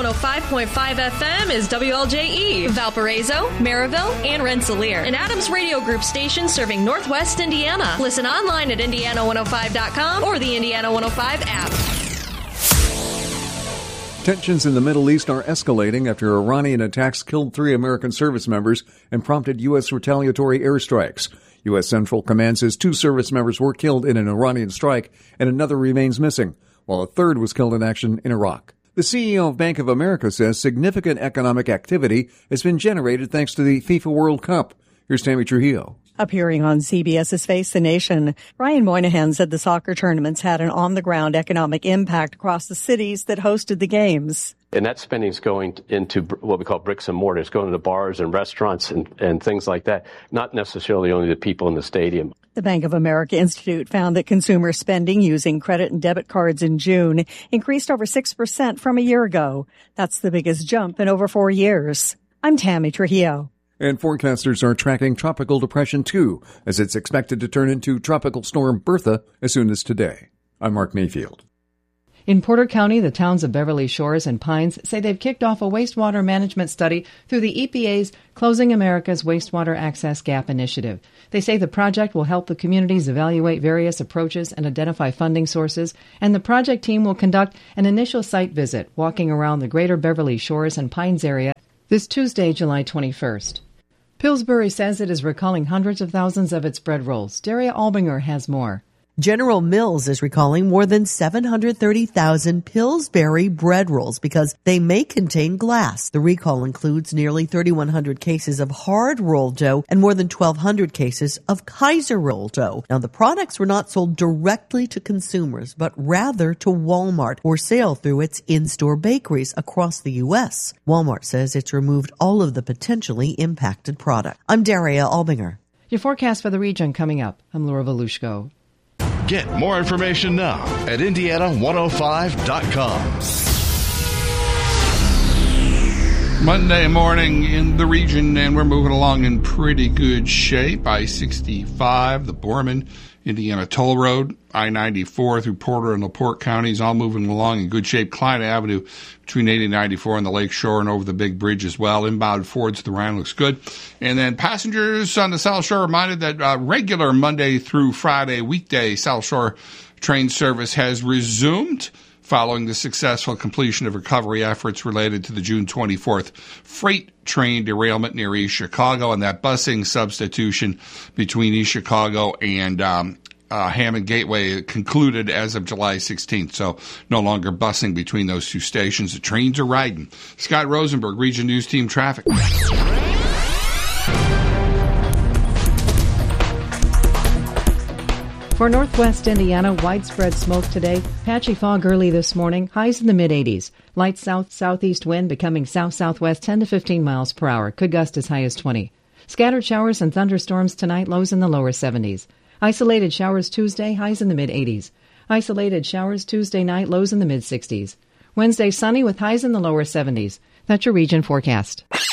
105.5 FM is WLJE, Valparaiso, Maryville, and Rensselaer, an Adams Radio Group station serving Northwest Indiana. Listen online at Indiana105.com or the Indiana 105 app. Tensions in the Middle East are escalating after Iranian attacks killed 3 American service members and prompted U.S. retaliatory airstrikes. U.S. Central Command says 2 service members were killed in an Iranian strike and another remains missing, while a third was killed in action in Iraq. The CEO of Bank of America says significant economic activity has been generated thanks to the FIFA World Cup. Here's Tammy Trujillo. Appearing on CBS's Face the Nation, Ryan Moynihan said the soccer tournaments had an on-the-ground economic impact across the cities that hosted the games. And that spending is going into what we call bricks and mortar. It's going into bars and restaurants and things like that, not necessarily only the people in the stadium. The Bank of America Institute found that consumer spending using credit and debit cards in June increased over 6% from a year ago. That's the biggest jump in over 4 years. I'm Tammy Trujillo. And forecasters are tracking Tropical Depression 2 as it's expected to turn into Tropical Storm Bertha as soon as today. I'm Mark Mayfield. In Porter County, the towns of Beverly Shores and Pines say they've kicked off a wastewater management study through the EPA's Closing America's Wastewater Access Gap initiative. They say the project will help the communities evaluate various approaches and identify funding sources, and the project team will conduct an initial site visit, walking around the greater Beverly Shores and Pines area this Tuesday, July 21st. Pillsbury says it is recalling hundreds of thousands of its bread rolls. Daria Albinger has more. General Mills is recalling more than 730,000 Pillsbury bread rolls because they may contain glass. The recall includes nearly 3,100 cases of hard roll dough and more than 1,200 cases of Kaiser roll dough. Now, the products were not sold directly to consumers, but rather to Walmart for sale through its in-store bakeries across the U.S. Walmart says it's removed all of the potentially impacted product. I'm Daria Albinger. Your forecast for the region coming up. I'm Laura Volushko. Get more information now at Indiana105.com. Monday morning in the region, and we're moving along in pretty good shape. I-65, the Borman, Indiana Toll Road, I-94 through Porter and LaPorte counties, all moving along in good shape. Klein Avenue between 80 and 94 on the Lake Shore and over the Big Bridge as well. Inbound Ford to the Rhine looks good. And then passengers on the South Shore reminded that regular Monday through Friday weekday South Shore train service has resumed following the successful completion of recovery efforts related to the June 24th freight train derailment near East Chicago and that busing substitution between East Chicago and Hammond Gateway concluded as of July 16th. So no longer busing between those two stations. The trains are riding. Scott Rosenberg, Region News Team Traffic. For northwest Indiana, widespread smoke today. Patchy fog early this morning. Highs in the mid-80s. Light south-southeast wind becoming south-southwest 10 to 15 miles per hour. Could gust as high as 20. Scattered showers and thunderstorms tonight. Lows in the lower 70s. Isolated showers Tuesday. Highs in the mid-80s. Isolated showers Tuesday night. Lows in the mid-60s. Wednesday sunny with highs in the lower 70s. That's your region forecast.